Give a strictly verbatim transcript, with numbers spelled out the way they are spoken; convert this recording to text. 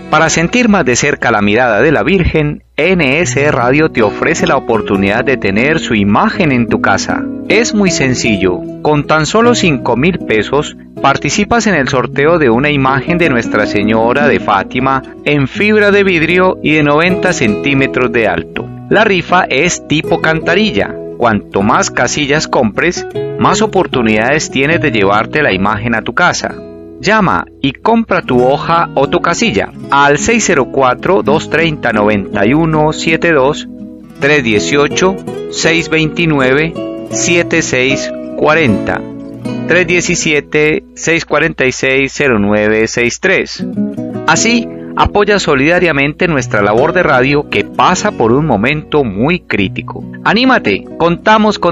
Para sentir más de cerca la mirada de la Virgen, N S Radio te ofrece la oportunidad de tener su imagen en tu casa. Es muy sencillo, con tan solo cinco mil pesos participas en el sorteo de una imagen de Nuestra Señora de Fátima en fibra de vidrio y de noventa centímetros de alto. La rifa es tipo cantarilla. Cuanto más casillas compres, más oportunidades tienes de llevarte la imagen a tu casa. Llama y compra tu hoja o tu casilla al seis cero cuatro, dos tres cero, nueve uno siete dos, tres uno ocho, seis dos nueve, siete seis cuatro cero, tres uno siete, seis cuatro seis, cero nueve seis tres. Así, apoya solidariamente nuestra labor de radio que pasa por un momento muy crítico. ¡Anímate! Contamos con